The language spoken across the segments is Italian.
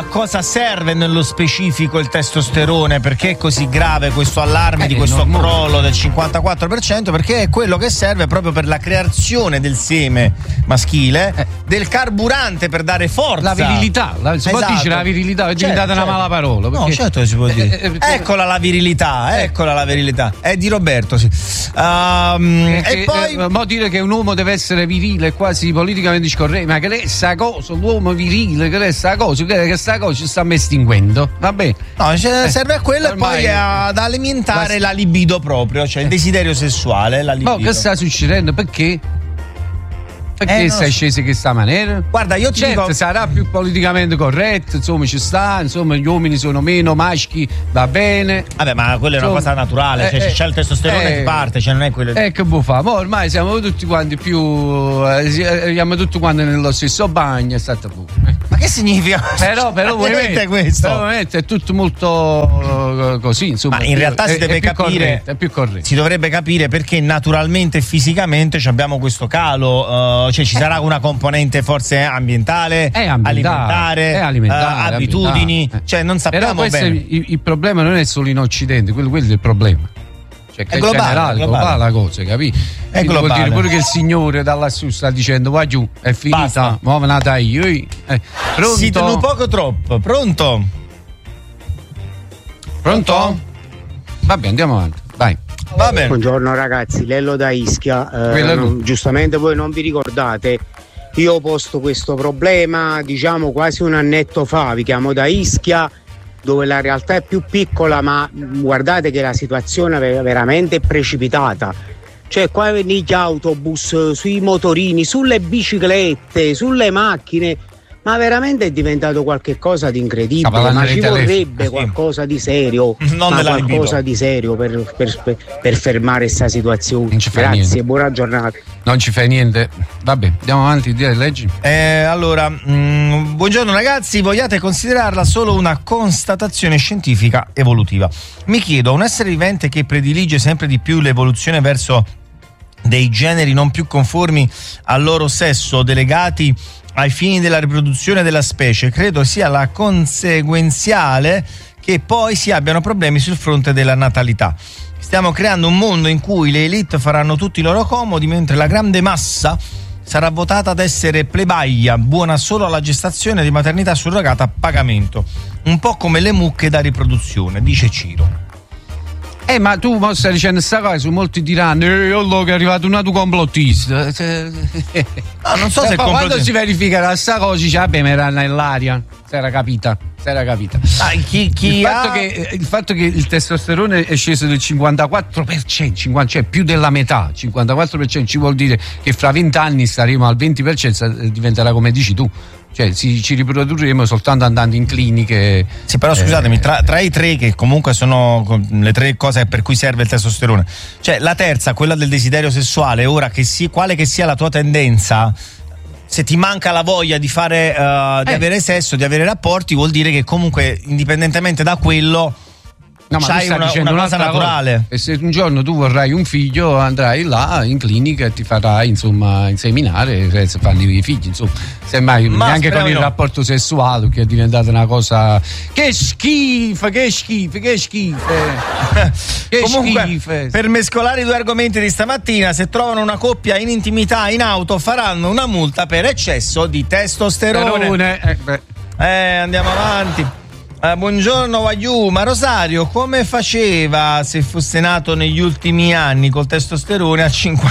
a cosa serve nello specifico il testosterone, perché è così grave questo allarme di questo crollo del 54%, perché è quello che serve proprio per la creazione del seme maschile, del carburante per dare forza. La virilità, si può dire la virilità, è diventata una mala parola. Perché... No, certo che si può dire. Eccola la virilità, eccola la virilità. È di Roberto, sì. E poi mo dire che un uomo deve essere virile è quasi politicamente scorretto, ma che lei sta cosa, l'uomo virile, che lei sta cosa, che sta cosa ci sta estinguendo. Vabbè. No, serve a quello ormai, e poi ad alimentare la libido proprio, cioè il desiderio sessuale, la libido. Ma che sta succedendo? Perché? Perché sei sceso in questa maniera? Guarda, io ti dico, sarà più politicamente corretto, insomma ci sta, insomma gli uomini sono meno maschi, va bene. Vabbè, ma quella è una cosa naturale, cioè c'è il testosterone che parte, cioè non è quello. Che buffa, ma ormai siamo tutti quanti siamo tutti quanti nello stesso bagno, è stato pure. Ma che significa? Però questo è tutto molto così, insomma. Ma in realtà si deve capire, è più corretto. Si dovrebbe capire perché naturalmente e fisicamente abbiamo questo calo, cioè ci sarà una componente forse ambientale, alimentare, abitudini, cioè non sappiamo però bene. Il problema non è solo in Occidente, quello è il problema. Cioè che è globale la cosa, capì? È globale. Vuol dire pure che il signore da lassù sta dicendo va giù, è finita, muove nata io. Pronto? Siete un poco troppo. Pronto? Vabbè, andiamo avanti, vai. Va bene. Buongiorno ragazzi, Lello da Ischia. Giustamente voi non vi ricordate, io ho posto questo problema diciamo quasi un annetto fa, vi chiamo da Ischia, dove la realtà è più piccola, ma guardate che la situazione è veramente precipitata. Cioè qua negli autobus, sui motorini, sulle biciclette, sulle macchine, ma veramente è diventato qualcosa di incredibile, ma ci vorrebbe qualcosa di serio, di serio per fermare questa situazione. Grazie, buona giornata. Non ci fai niente. Vabbè, andiamo avanti, dire leggi. Allora, buongiorno ragazzi, vogliate considerarla solo una constatazione scientifica evolutiva. Mi chiedo, un essere vivente che predilige sempre di più l'evoluzione verso dei generi non più conformi al loro sesso, delegati ai fini della riproduzione della specie, credo sia la conseguenziale che poi si abbiano problemi sul fronte della natalità. Stiamo creando un mondo in cui le elite faranno tutti i loro comodi, mentre la grande massa sarà votata ad essere plebaia, buona solo alla gestazione di maternità surrogata a pagamento, un po' come le mucche da riproduzione, dice Ciro. Ma tu stai dicendo questa cosa, molti diranno che è arrivato un altro complottista. No, non so se quando si verificherà questa cosa dice vabbè, ma era nell'aria, si era capita. Il fatto che il testosterone è sceso del 54%, cioè più della metà, 54%, ci vuol dire che fra 20 anni staremo al 20%, diventerà come dici tu. Cioè ci riprodurremo soltanto andando in cliniche. Sì, però scusatemi, tra i tre che comunque sono le tre cose per cui serve il testosterone, cioè la terza, quella del desiderio sessuale, ora quale che sia la tua tendenza, se ti manca la voglia di fare di avere sesso, di avere rapporti, vuol dire che comunque indipendentemente da quello c'hai una cosa naturale. E se un giorno tu vorrai un figlio, andrai là in clinica e ti farai insomma inseminare, se fanno i figli, insomma, semmai neanche con il rapporto sessuale, che è diventata una cosa che schifo. Comunque, per mescolare i due argomenti di stamattina, se trovano una coppia in intimità in auto faranno una multa per eccesso di testosterone. Andiamo avanti. Buongiorno Wagyu, ma Rosario come faceva se fosse nato negli ultimi anni col testosterone al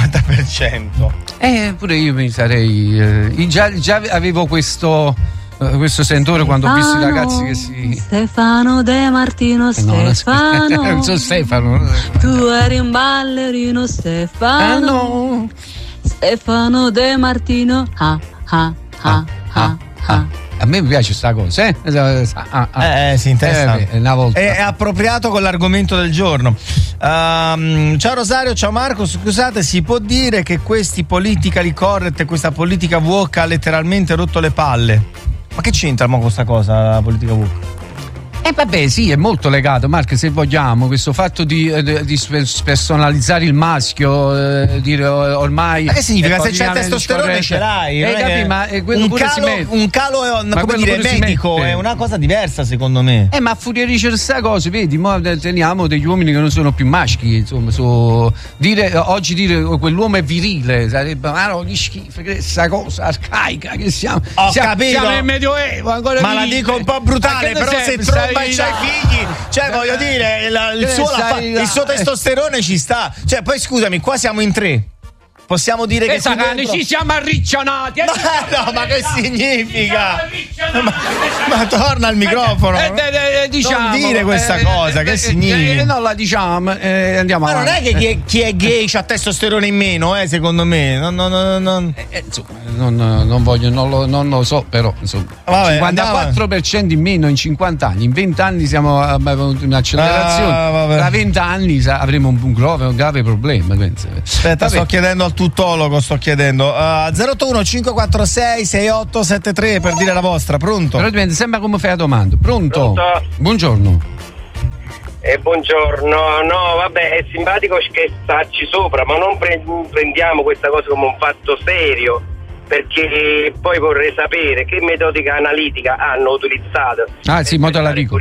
50%? Pure io mi sarei già avevo questo sentore quando ho visto i ragazzi che si... Stefano De Martino, Stefano. Non so Stefano. Tu eri un ballerino, Stefano. Stefano De Martino. A me piace sta cosa, sì, interessante. Una volta. È appropriato con l'argomento del giorno. Ciao Rosario, ciao Marco, scusate, si può dire che questi politically correct e questa politica woke ha letteralmente rotto le palle? Ma che c'entra con questa cosa, la politica woke? Vabbè, sì, è molto legato, Marco, se vogliamo, questo fatto di spersonalizzare il maschio, dire ormai. Ma che significa? Se c'è il testosterone ce l'hai. Ma un calo come dire, medico è una cosa diversa, secondo me. Ma furierisce questa cosa, vedi, teniamo degli uomini che non sono più maschi, insomma, oggi dire quell'uomo è virile sarebbe, che schifo, questa cosa arcaica che siamo. Capito. Siamo nel Medioevo, ancora. Ma la dico un po' brutale, però se tromba e c'hai figli, cioè voglio dire, il suo testosterone ci sta. Cioè, poi scusami, qua siamo in 3. Possiamo dire che ci siamo arriccionati. Ma che significa? Ma torna al microfono. Diciamo, non dire questa cosa, che significa? Non la diciamo, andiamo ma avanti. Non è che chi è gay c'ha testosterone in meno, secondo me. Non voglio, non lo so, però insomma. Vabbè, 54% in meno in 50 anni. In 20 anni siamo avuto un'accelerazione. Tra 20 anni avremo un grave problema, penso. Aspetta, sto chiedendo al tutologo, 081 546 6873 per dire la vostra. Pronto? Però sembra come fai la domanda. Pronto? Buongiorno. Buongiorno, no vabbè, è simpatico scherzarci sopra, ma non prendiamo questa cosa come un fatto serio, perché poi vorrei sapere che metodica analitica hanno utilizzato. Sì, modo